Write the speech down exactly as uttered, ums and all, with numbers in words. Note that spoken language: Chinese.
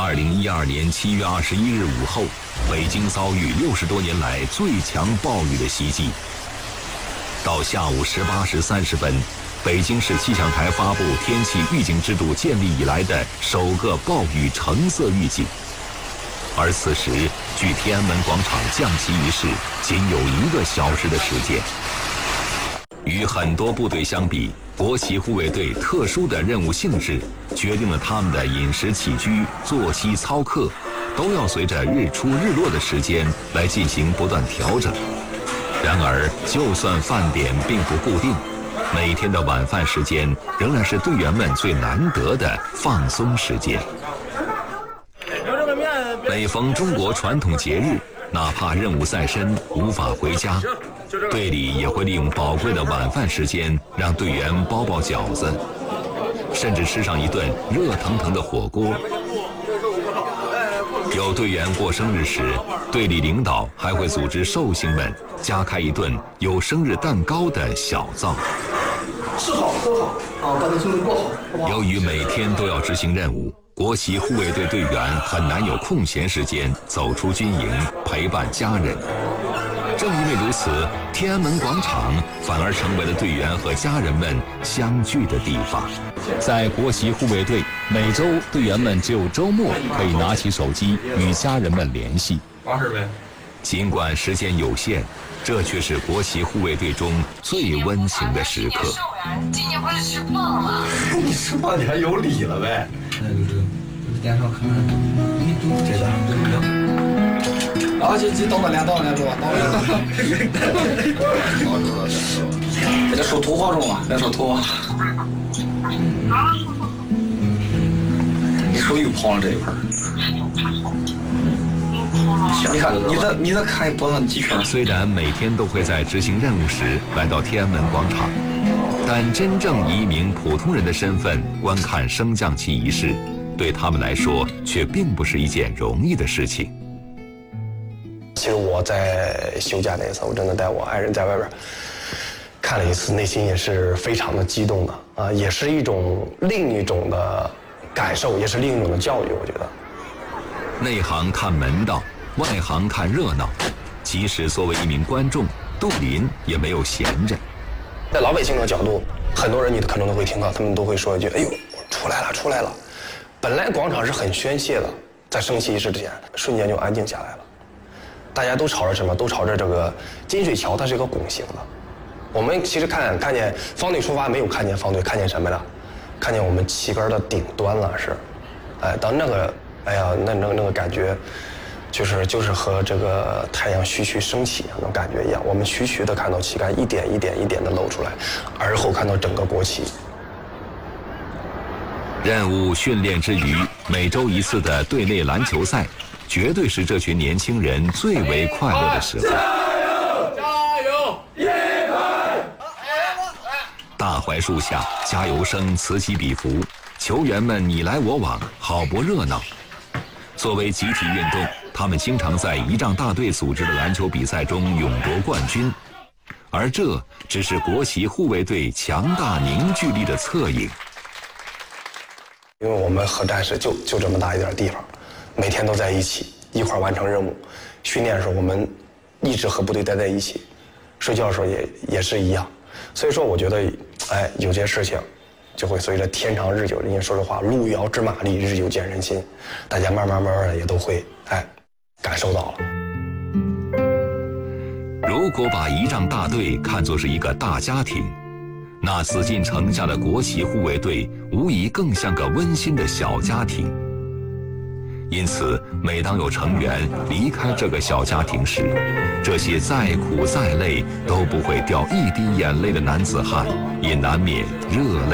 二零一二年七月二十一日午后，北京遭遇六十多年来最强暴雨的袭击。到下午十八时三十分，北京市气象台发布天气预警制度建立以来的首个暴雨橙色预警。而此时，距天安门广场降旗仪式仅有一个小时的时间。与很多部队相比，国旗护卫队特殊的任务性质决定了他们的饮食起居、作息操课都要随着日出日落的时间来进行不断调整。然而，就算饭点并不固定，每天的晚饭时间仍然是队员们最难得的放松时间。每逢中国传统节日，哪怕任务在身无法回家，队里也会利用宝贵的晚饭时间让队员包包饺子，甚至吃上一顿热腾腾的火锅。有队员过生日时，队里领导还会组织寿星们加开一顿有生日蛋糕的小灶。 吃好喝好啊，把这兄弟过好，好不好？ 由于每天都要执行任务，国旗护卫队队员很难有空闲时间走出军营陪伴家人。正因为如此，天安门广场反而成为了队员和家人们相聚的地方。在国旗护卫队，每周队员们只有周末可以拿起手机与家人们联系。 完事呗。 尽管时间有限，这却是国旗护卫队中最温情的时刻。 今年回来吃胖了。 你吃胖你还有理了呗？那就是电视上看看，你读这个这个。然后就就到那两到那是吧？到那。这就说土话中嘛，再说土话。你说又跑了这一块儿。你看，你再你再看一波那几圈。 虽然每天都会在执行任务时来到天安门广场，但真正以一名普通人的身份观看升降旗仪式，对他们来说却并不是一件容易的事情。 其实我在休假那一次，我真的带我爱人在外边看了一次，内心也是非常的激动的啊，也是一种另一种的感受，也是另一种的教育，我觉得。 内行看门道，外行看热闹。即使作为一名观众，杜林也没有闲着。 在老百姓的角度，很多人你可能都会听到，他们都会说一句：“哎呦，出来了，出来了！”本来广场是很宣泄的，在升旗仪式之前，瞬间就安静下来了。大家都朝着什么？都朝着这个金水桥，它是一个拱形的。我们其实看看见方队出发，没有看见方队，看见什么了？看见我们旗杆的顶端了，是。哎，当那个。哎呀，那那那个感觉，就是就是和这个太阳徐徐升起那种感觉一样。我们徐徐的看到旗杆一点一点一点的露出来，而后看到整个国旗。 任务训练之余，每周一次的队内篮球赛，绝对是这群年轻人最为快乐的时候。 加油！加油！一排！ 大槐树下，加油声此起彼伏，球员们你来我往，好不热闹。作为集体运动，他们经常在仪仗大队组织的篮球比赛中勇夺冠军，而这只是国旗护卫队强大凝聚力的侧影。 因为我们和战士就就这么大一点地方，每天都在一起，一块完成任务。训练的时候，我们一直和部队待在一起，睡觉的时候也也是一样。所以说，我觉得，哎，有些事情。就会随着天长日久，人家说实话，路遥知马力，日久见人心，大家慢慢慢慢的也都会哎感受到了。 如果把仪仗大队看作是一个大家庭，那紫禁城下的国旗护卫队无疑更像个温馨的小家庭。因此，每当有成员离开这个小家庭时，这些再苦再累都不会掉一滴眼泪的男子汉，也难免热泪